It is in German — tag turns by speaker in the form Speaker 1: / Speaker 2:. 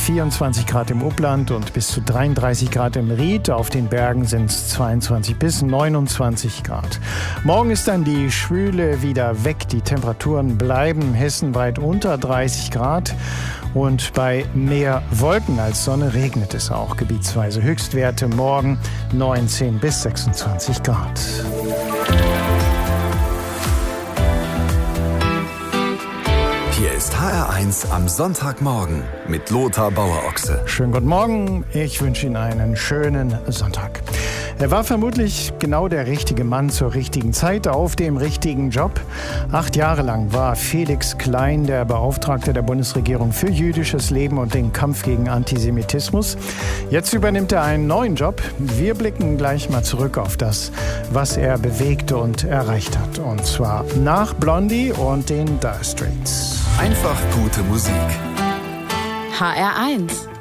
Speaker 1: 24 Grad im Upland und bis zu 33 Grad im Ried. Auf den Bergen sind es 22 bis 29 Grad. Morgen ist dann die Schwüle wieder weg. Die Temperaturen bleiben hessenweit unter 30 Grad. Und bei mehr Wolken als Sonne regnet es auch gebietsweise. Höchstwerte morgen 19 bis 26 Grad.
Speaker 2: Hier ist HR1 am Sonntagmorgen mit Lothar Bauer-Ochse.
Speaker 1: Schönen guten Morgen, ich wünsche Ihnen einen schönen Sonntag. Er war vermutlich genau der richtige Mann zur richtigen Zeit auf dem richtigen Job. 8 Jahre lang war Felix Klein der Beauftragte der Bundesregierung für jüdisches Leben und den Kampf gegen Antisemitismus. Jetzt übernimmt er einen neuen Job. Wir blicken gleich mal zurück auf das, was er bewegt und erreicht hat. Und zwar nach Blondie und den Dire Straits.
Speaker 2: Einfach gute Musik.
Speaker 3: HR1